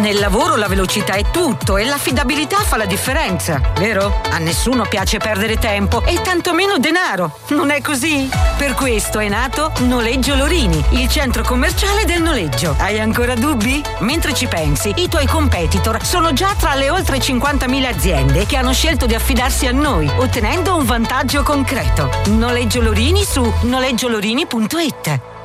Nel lavoro la velocità è tutto e l'affidabilità fa la differenza, vero? A nessuno piace perdere tempo e tantomeno denaro, non è così? Per questo è nato Noleggio Lorini, il centro commerciale del noleggio. Hai ancora dubbi? Mentre ci pensi, i tuoi competitor sono già tra le oltre 50.000 aziende che hanno scelto di affidarsi a noi, ottenendo un vantaggio concreto. Noleggio Lorini su noleggiolorini.it.